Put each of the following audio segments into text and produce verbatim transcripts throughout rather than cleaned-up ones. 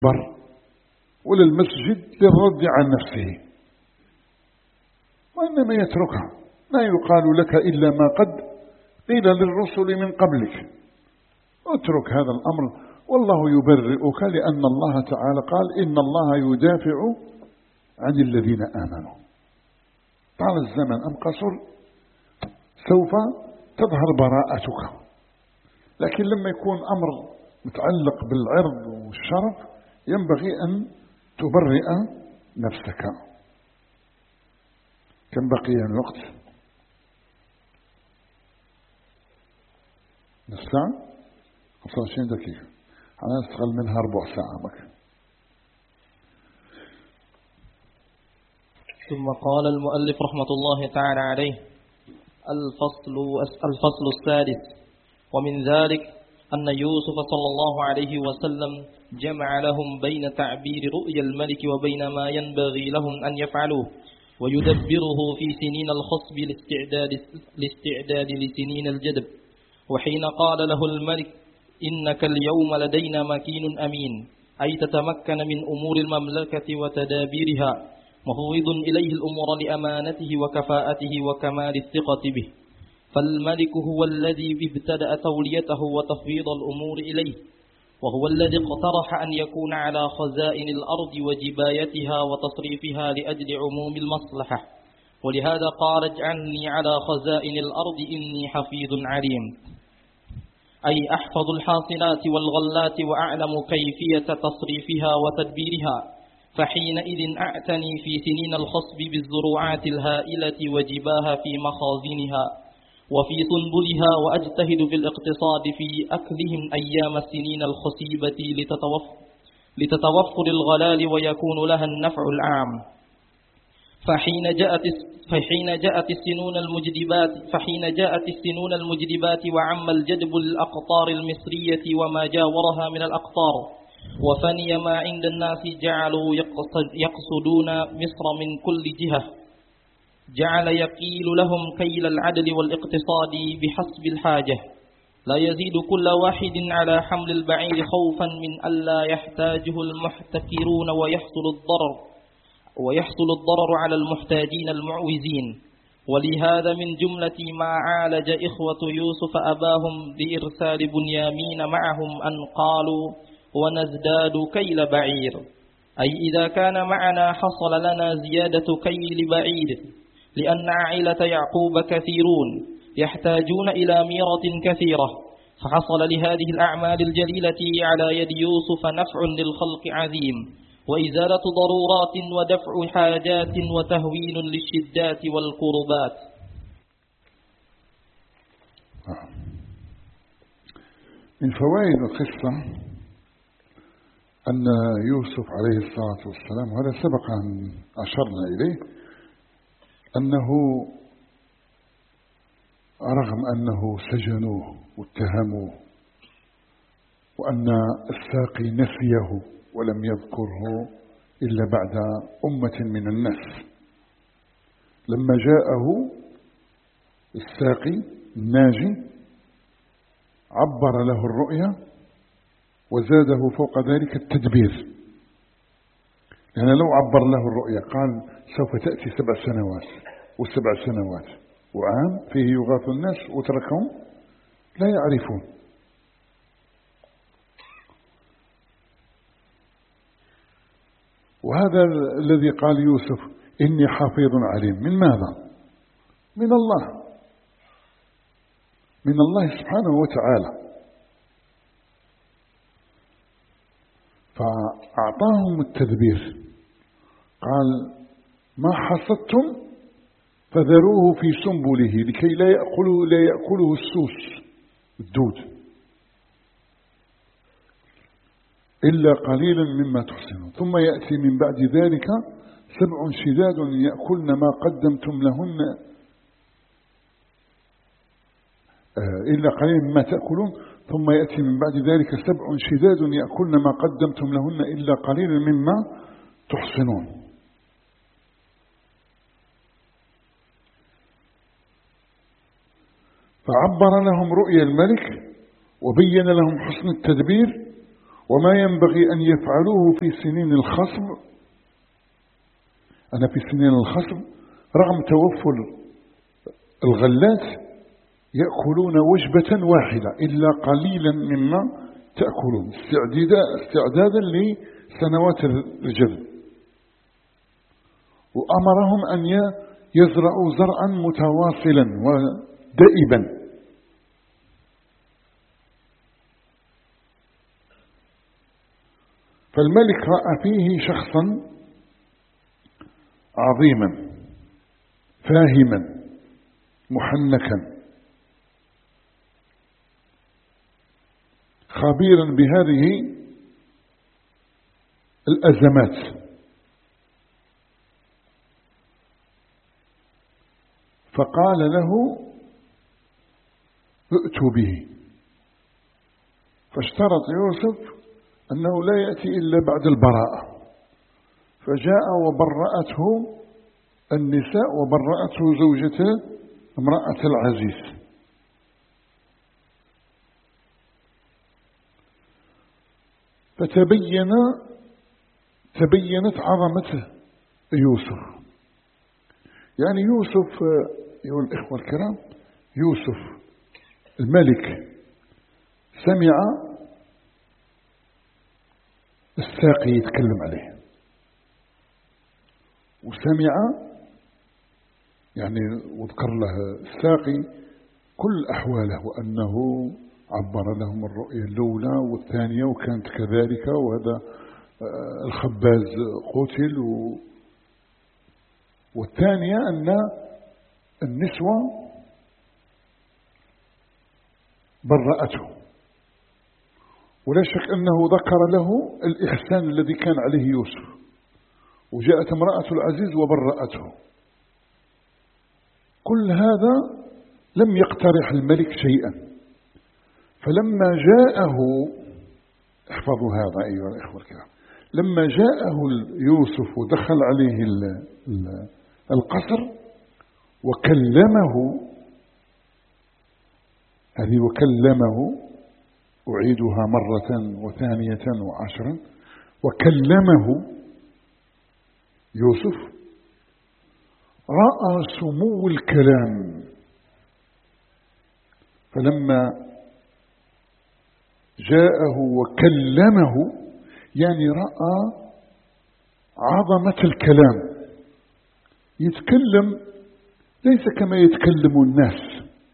بر ولا المسجد للرد عن نفسه، وإنما يتركها، لا يقال لك إلا ما قد قيل للرسل من قبلك، اترك هذا الأمر والله يبرئك، لأن الله تعالى قال إن الله يدافع عن الذين آمنوا. طال الزمن أم قصر سوف تظهر براءتك، لكن لما يكون أمر متعلق بالعرض والشرف ينبغي أن تبرئ نفسك. كم بقي الوقت؟ نص ساعة؟ خمسة وعشرين دقيقة، أنا أستغل منها ربع ساعة بك. ثم قال المؤلف رحمة الله تعالى عليه: الفصل الفصل السادس. ومن ذلك أن يوسف صلى الله عليه وسلم جمع لهم بين تعبير رؤيا الملك وبين ما ينبغي لهم أن يفعلوه ويدبره في سنين الخصب لاستعداد, لاستعداد لسنين الجدب. وحين قال له الملك: إنك اليوم لدينا مكين أمين، أي تتمكن من أمور المملكة وتدابيرها، مفوض إليه الأمور لأمانته وكفاءته وكمال الثقة به. فالملك هو الذي ابتدأ توليته وتفويض الأمور إليه، وهو الذي اقترح أن يكون على خزائن الأرض وجبايتها وتصريفها لأجل عموم المصلحة. ولهذا قال: اجعلني على خزائن الأرض إني حفيظ عليم، أي أحفظ الحاصلات والغلات وأعلم كيفية تصريفها وتدبيرها، فحينئذ أعتني في سنين الخصب بالزروعات الهائلة وجباها في مخازنها وفي سنبلها، وأجتهد في الاقتصاد في أكلهم أيام السنين الخصيبة لتتوفر, لتتوفر الغلال ويكون لها النفع العام. فحين جاءت فحين جاءت السنون المجدبات فحين جاءت السنون المجدبات وعم الجدب الأقطار المصرية وما جاورها من الأقطار، وفني ما عند الناس، جعلوا يقصدون مصر من كل جهة، جعل يقيل لهم كيل العدل والاقتصاد بحسب الحاجة، لا يزيد كل واحد على حمل البعير خوفا من ألا يحتاجه المحتكرون ويحصل الضرر ويحصل الضرر على المحتاجين المعوزين. ولهذا من جملة ما عالج إخوة يوسف أباهم بإرسال بنيامين معهم أن قالوا: ونزداد كيل بعير، أي إذا كان معنا حصل لنا زيادة كيل بعير، لأن عائلة يعقوب كثيرون يحتاجون إلى ميرة كثيرة، فحصل لهذه الأعمال الجليلة على يد يوسف نفع للخلق عظيم، وإزالة ضرورات ودفع حاجات وتهوين للشدات والقربات. من فوائد القصة أن يوسف عليه الصلاة والسلام، وهذا سبق أن أشرنا إليه، أنه رغم أنه سجنوه واتهموه وأن الساقي نسيه ولم يذكره إلا بعد أمة من الناس، لما جاءه الساقي الناجي عبر له الرؤيا وزاده فوق ذلك التدبير، لأن لو عبر له الرؤيا قال سوف تأتي سبع سنوات وسبع سنوات وعام فيه يغاث الناس وتركهم لا يعرفون. وهذا الذي قال يوسف إني حفيظ عليم، من ماذا؟ من الله، من الله سبحانه وتعالى. فأعطاهم التدبير، قال ما حصدتم فذروه في سنبله لكي لا يأكله, لا يأكله السوس الدود إلا قليلا مما تحسنون، ثم يأتي من بعد ذلك سبع شداد يأكلن ما قدمتم لهن إلا قليلا مما تأكلون، ثم يأتي من بعد ذلك سبع شداد يأكلن ما قدمتم لهن إلا قليلا مما تحسنون. فعبر لهم رؤيا الملك وبين لهم حسن التدبير وما ينبغي أن يفعلوه في سنين الخصب. أنا في سنين الخصب رغم توفر الغلات يأكلون وجبة واحدة إلا قليلا مما تأكلون استعدادا لسنوات الجذب. وأمرهم أن يزرعوا زرعا متواصلا ودائبا. فالملك رأى فيه شخصا عظيما فاهما محنكا خبيرا بهذه الأزمات، فقال له ائتوا به. فاشترط يوسف أنه لا يأتي إلا بعد البراءة، فجاء وبرأته النساء وبرأته زوجته امرأة العزيز. فتبين تبينت عظمة يوسف. يعني يوسف أيها الإخوة الكرام، يوسف الملك سمع الساقي يتكلم عليه، وسمع يعني وذكر له الساقي كل أحواله، وأنه عبر لهم الرؤيا الأولى والثانية وكانت كذلك، وهذا الخباز قتل، والثانية أن النسوة برأته. ولا شك أنه ذكر له الإحسان الذي كان عليه يوسف، وجاءت امرأة العزيز وبرأته. كل هذا لم يقترح الملك شيئا. فلما جاءه، احفظوا هذا أيها الإخوة الكرام، لما جاءه يوسف ودخل عليه القصر وكلمه، هذه وكلمه أعيدها مرة وثانية وعشرا، وكلمه يوسف، رأى سمو الكلام. فلما جاءه وكلمه يعني رأى عظمة الكلام، يتكلم ليس كما يتكلم الناس،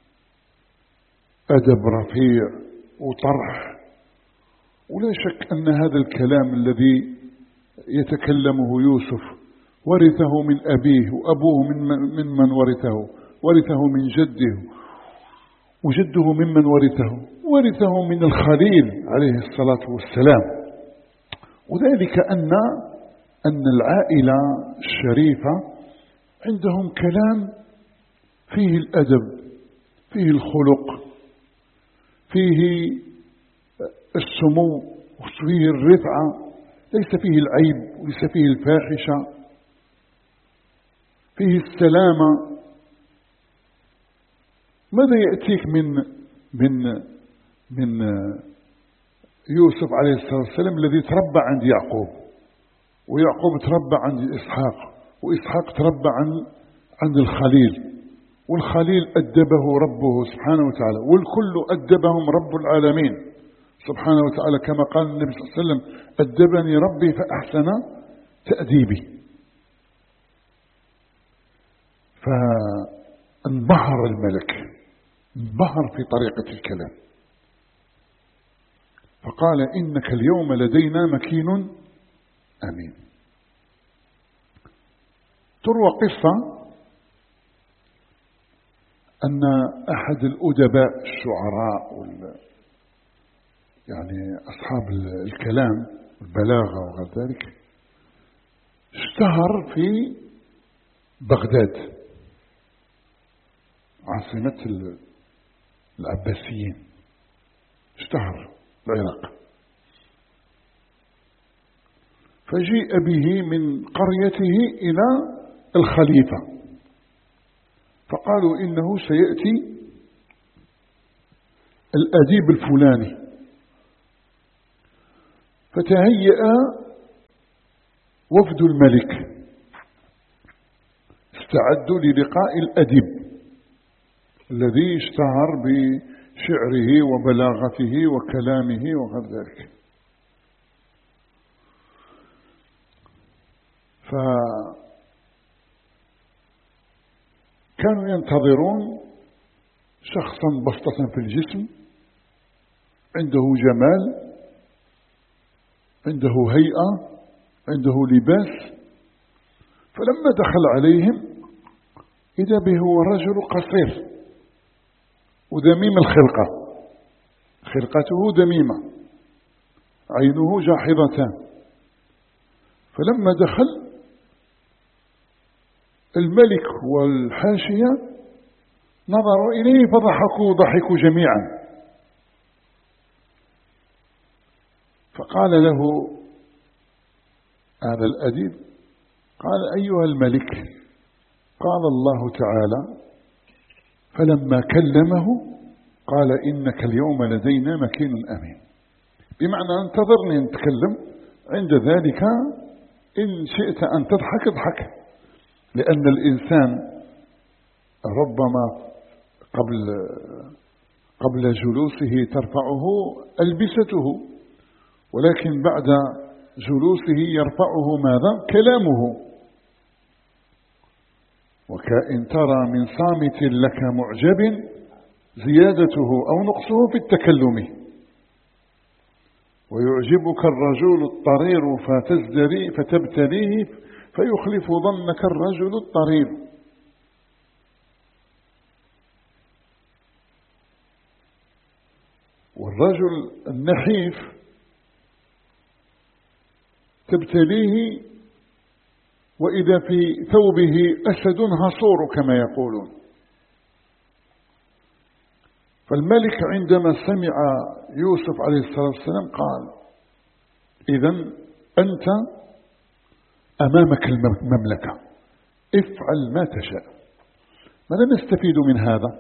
أدب رفيع وطرح. ولا شك أن هذا الكلام الذي يتكلمه يوسف ورثه من أبيه، وأبوه من من ورثه، ورثه من جده، وجده ممن ورثه، ورثه من الخليل عليه الصلاة والسلام. وذلك أن أن العائلة الشريفة عندهم كلام فيه الأدب، فيه الخلق، فيه السمو، وفيه الرفعة، ليس فيه العيب وليس فيه الفاحشة، فيه السلامة. ماذا يأتيك من من من يوسف عليه الصلاة والسلام الذي تربى عند يعقوب، ويعقوب تربى عند إسحاق، وإسحاق تربى عن عند الخليل، والخليل أدبه ربه سبحانه وتعالى، والكل أدبهم رب العالمين سبحانه وتعالى، كما قال النبي صلى الله عليه وسلم: أدبني ربي فأحسن تأديبي. فانبهر الملك، انبهر في طريقة الكلام، فقال: إنك اليوم لدينا مكين أمين. تروى قصة أن أحد الأدباء الشعراء وال يعني أصحاب الكلام والبلاغة وغير ذلك اشتهر في بغداد عاصمة العباسيين، اشتهر العراق، فجيء به من قريته إلى الخليفة، فقالوا إنه سيأتي الأديب الفلاني. فتهيأ وفد الملك، استعدوا للقاء الأديب الذي اشتهر بشعره وبلاغته وكلامه وغير ذلك. فكانوا ينتظرون شخصا بسطة في الجسم، عنده جمال، عنده هيئة، عنده لباس. فلما دخل عليهم إذا به هو رجل قصير ودميم الخلقة، خلقته دميمة، عينه جاحظتان. فلما دخل الملك والحاشية نظروا إليه فضحكوا ضحكوا جميعا. فقال له هذا الأديب، قال أيها الملك، قال الله تعالى فلما كلمه قال إنك اليوم لدينا مكين أمين، بمعنى انتظرني نتكلم، عند ذلك إن شئت أن تضحك اضحك، لأن الإنسان ربما قبل قبل جلوسه ترفعه ألبسته، ولكن بعد جلوسه يرفعه ماذا؟ كلامه. وكأن ترى من صامت لك معجب زيادته أو نقصه في التكلم، ويعجبك الرجل الطرير فتزدري فتبتليه فيخلف ظنك الرجل الطرير. والرجل النحيف تبتليه وإذا في ثوبه أسد هصور كما يقولون. فالملك عندما سمع يوسف عليه الصلاة والسلام قال إذن أنت أمامك المملكة، افعل ما تشاء. ماذا نستفيد من هذا؟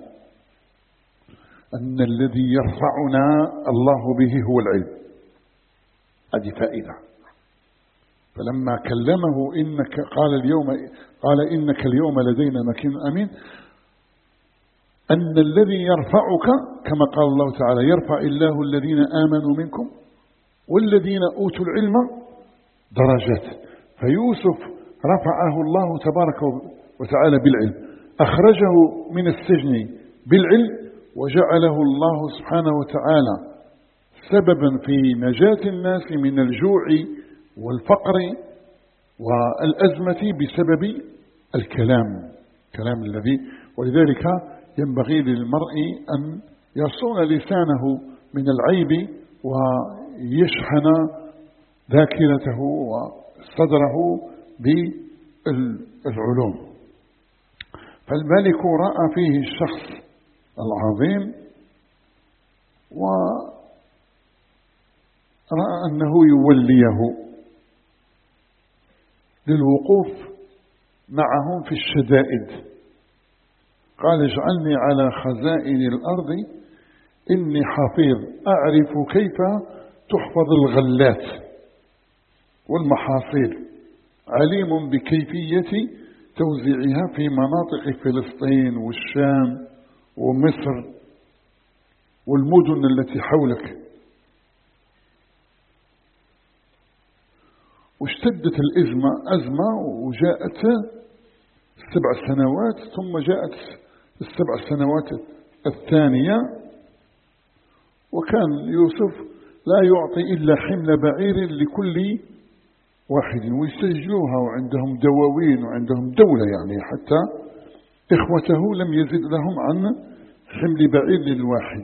أن الذي يرفعنا الله به هو العلم، هذه فائدة. فلما كلمه إنك قال اليوم قال إنك اليوم لدينا مكين أمين، أن الذي يرفعك كما قال الله تعالى يرفع الله الذين آمنوا منكم والذين أوتوا العلم درجات. فيوسف رفعه الله تبارك وتعالى بالعلم، أخرجه من السجن بالعلم، وجعله الله سبحانه وتعالى سببا في نجاة الناس من الجوع والفقر والأزمة بسبب الكلام، كلام الذي. ولذلك ينبغي للمرء أن يصون لسانه من العيب ويشحن ذاكرته وصدره بالعلوم. فالملك رأى فيه الشخص العظيم ورأى أنه يوليه للوقوف معهم في الشدائد. قال اجعلني على خزائن الأرض إني حفيظ أعرف كيف تحفظ الغلات والمحاصيل، عليم بكيفية توزيعها في مناطق فلسطين والشام ومصر والمدن التي حولك. واشتدت الأزمة أزمة وجاءت السبع سنوات، ثم جاءت السبع سنوات الثانية، وكان يوسف لا يعطي إلا حمل بعير لكل واحد ويسجلوها، وعندهم دواوين وعندهم دولة، يعني حتى إخوته لم يزد لهم عن حمل بعير للواحد.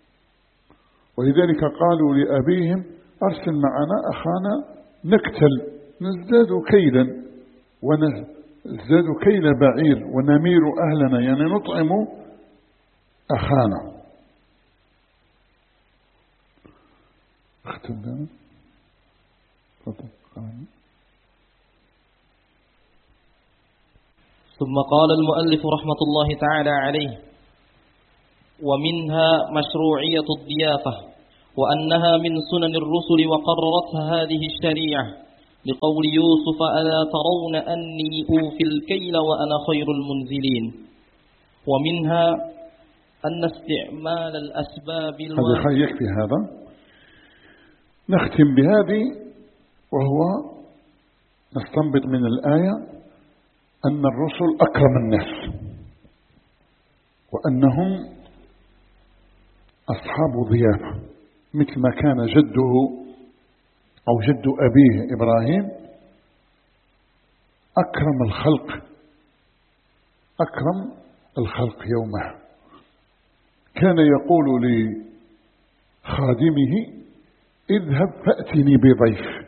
ولذلك قالوا لأبيهم أرسل معنا أخانا نكتل نزداد كيلا ونزداد كيل بعير ونمير أهلنا، يعني نطعم أخانا. اختم ثم قال المؤلف رحمة الله تعالى عليه: ومنها مشروعية الضيافة وأنها من سنن الرسل وقررتها هذه الشريعة لقول يوسف ألا ترون أني أوفي الكيل وأنا خير المنزلين. ومنها أن استعمال الأسباب هذا خيك في هذا. نختم بهذه، وهو نستنبط من الآية أن الرسل أكرم الناس، وأنهم أصحاب ضيافة، مثل ما كان جده أو جد أبيه إبراهيم أكرم الخلق، أكرم الخلق يومه. كان يقول لخادمه اذهب فأتني بضيف،